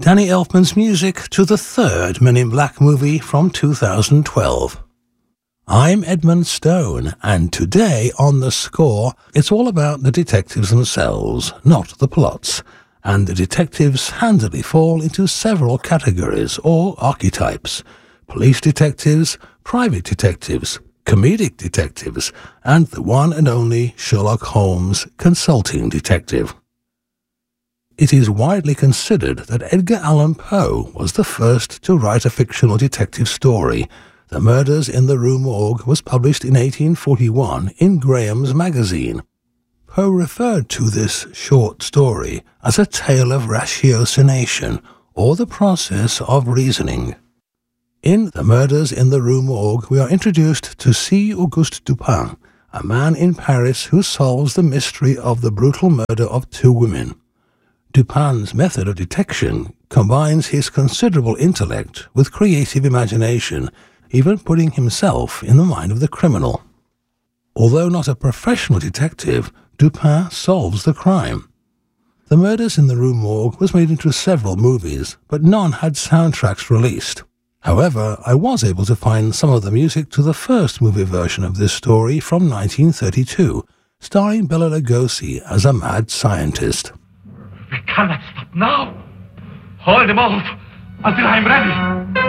Danny Elfman's music to the third Men in Black movie from 2012. I'm Edmund Stone, and today on The Score, it's all about the detectives themselves, not the plots. And the detectives handily fall into several categories or archetypes: police detectives, private detectives, comedic detectives, and the one and only Sherlock Holmes consulting detective. It is widely considered that Edgar Allan Poe was the first to write a fictional detective story. The Murders in the Rue Morgue was published in 1841 in Graham's Magazine. Poe referred to this short story as a tale of ratiocination, or the process of reasoning. In The Murders in the Rue Morgue, we are introduced to C. Auguste Dupin, a man in Paris who solves the mystery of the brutal murder of two women. Dupin's method of detection combines his considerable intellect with creative imagination, even putting himself in the mind of the criminal. Although not a professional detective, Dupin solves the crime. The Murders in the Rue Morgue was made into several movies, but none had soundtracks released. However, I was able to find some of the music to the first movie version of this story from 1932, starring Bela Lugosi as a mad scientist. We cannot stop now. Hold him off until I'm ready.